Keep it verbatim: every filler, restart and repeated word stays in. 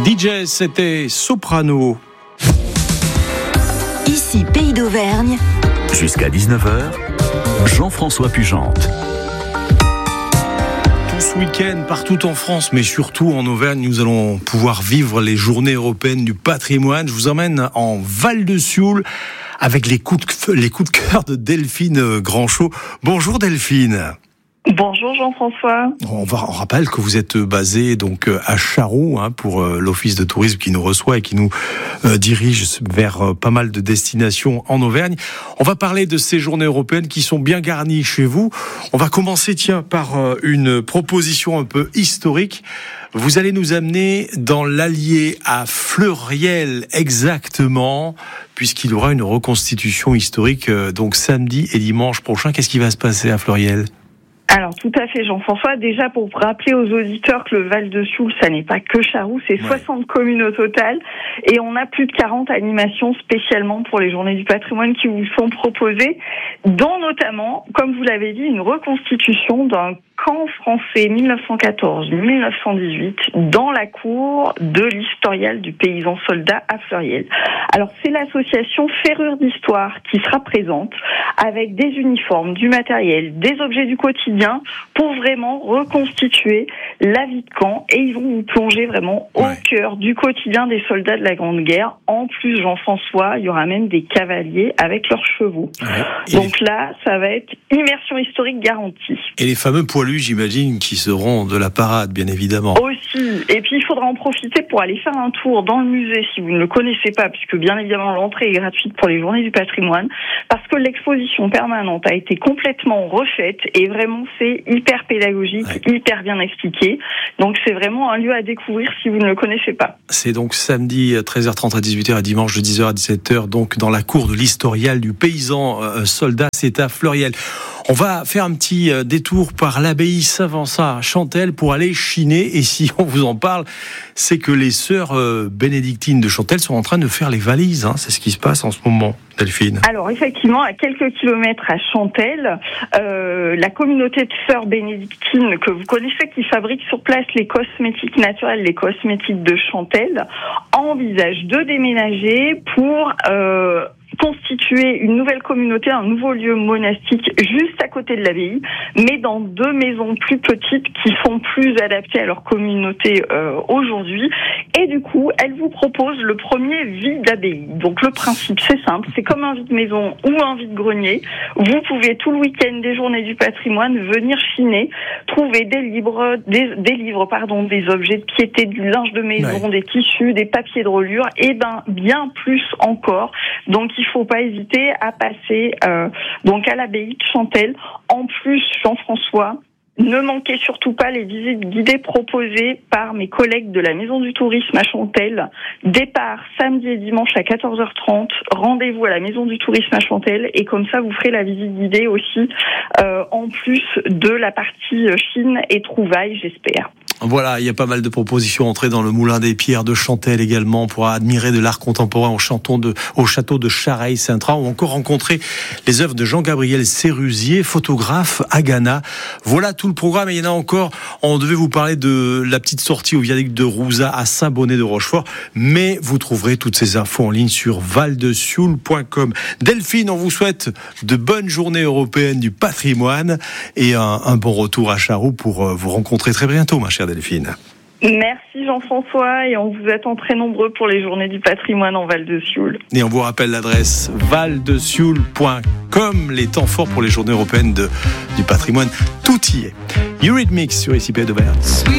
D J, c'était Soprano. Ici, Pays d'Auvergne. Jusqu'à dix-neuf heures, Jean-François Pugente. Tout ce week-end, partout en France, mais surtout en Auvergne, nous allons pouvoir vivre les journées européennes du patrimoine. Je vous emmène en Val-de-Sioule avec les coups de, feu, les coups de cœur de Delphine Grandchaud. Bonjour Delphine. Bonjour Jean-François. On, va, on rappelle que vous êtes basé donc à Charroux hein, pour euh, l'Office de tourisme qui nous reçoit et qui nous euh, dirige vers euh, pas mal de destinations en Auvergne. On va parler de ces journées européennes qui sont bien garnies chez vous. On va commencer tiens par euh, une proposition un peu historique. Vous allez nous amener dans l'Allier à Fleuriel exactement, puisqu'il y aura une reconstitution historique euh, donc samedi et dimanche prochain. Qu'est-ce qui va se passer à Fleuriel ? Alors tout à fait Jean-François, déjà pour rappeler aux auditeurs que le Val-de-Sioule, ça n'est pas que Charroux, c'est ouais. soixante communes au total et on a plus de quarante animations spécialement pour les journées du patrimoine qui vous sont proposées, dont notamment, comme vous l'avez dit, une reconstitution d'un camp français mille neuf cent quatorze mille neuf cent dix-huit dans la cour de l'historial du paysan soldat à Fleuriel. Alors c'est l'association Ferrure d'Histoire qui sera présente avec des uniformes, du matériel, des objets du quotidien pour vraiment reconstituer la vie de camp et ils vont vous plonger vraiment au ouais. cœur du quotidien des soldats de la Grande Guerre. En plus, Jean-François, il y aura même des cavaliers avec leurs chevaux. Ouais. Donc les... là, ça va être immersion historique garantie. Et les fameux poilus, j'imagine, qui seront de la parade, bien évidemment. Aussi. Et puis, il faudra en profiter pour aller faire un tour dans le musée, si vous ne le connaissez pas, puisque bien évidemment, l'entrée est gratuite pour les journées du patrimoine, parce que l'exposition permanente a été complètement refaite, et vraiment, c'est hyper pédagogique, ouais. hyper bien expliqué. Donc, c'est vraiment un lieu à découvrir si vous ne le connaissez pas. C'est donc samedi, treize heures trente à dix-huit heures, et dimanche de dix heures à dix-sept heures, donc dans la cour de l'historial du paysan euh, soldat, c'est à Fleuriel. On va faire un petit détour par l'abbaye Saint-Vincent à Chantelle pour aller chiner. Et si on vous en parle, c'est que les sœurs bénédictines de Chantelle sont en train de faire les valises. Hein. C'est ce qui se passe en ce moment, Delphine. Alors effectivement, à quelques kilomètres à Chantelle, euh, la communauté de sœurs bénédictines que vous connaissez, qui fabrique sur place les cosmétiques naturels, les cosmétiques de Chantelle, envisage de déménager pour... Euh, constituer une nouvelle communauté, un nouveau lieu monastique juste à côté de l'abbaye, mais dans deux maisons plus petites qui sont plus adaptées à leur communauté euh, aujourd'hui. Et du coup, elle vous propose le premier vide d'abbaye. Donc le principe, c'est simple, c'est comme un vide maison ou un vide grenier. Vous pouvez tout le week-end des journées du patrimoine venir chiner, trouver des livres, des, des livres, pardon, des objets de piété, du linge de maison, ouais. des tissus, des papiers de reliure, et ben bien plus encore. Donc il faut pas hésiter à passer euh, donc à l'abbaye de Chantelle. En plus, Jean-François, ne manquez surtout pas les visites guidées proposées par mes collègues de la Maison du Tourisme à Chantelle. Départ samedi et dimanche à quatorze heures trente. Rendez-vous à la Maison du Tourisme à Chantelle et comme ça vous ferez la visite guidée aussi euh, en plus de la partie Chine et trouvailles, j'espère. Voilà, il y a pas mal de propositions. Entrer dans le Moulin des Pierres de Chantelle également pour admirer de l'art contemporain au, chanton de, au château de Chareil-Saint-Tran ou encore rencontrer les œuvres de Jean-Gabriel Sérusier, photographe à Ghana. Voilà tout le programme. Et il y en a encore. On devait vous parler de la petite sortie au viaduc de Rouza à Saint-Bonnet-de-Rochefort. Mais vous trouverez toutes ces infos en ligne sur val de sioule point com. Delphine, on vous souhaite de bonnes journées européennes du patrimoine et un, un bon retour à Charroux pour vous rencontrer très bientôt, ma chère Delphine. Merci Jean-François et on vous attend très nombreux pour les journées du patrimoine en Val-de-Sioule. Et on vous rappelle l'adresse val de sioule point com, les temps forts pour les journées européennes de, du patrimoine. Tout y est. Eurythmics sur I C P d'Auvergne.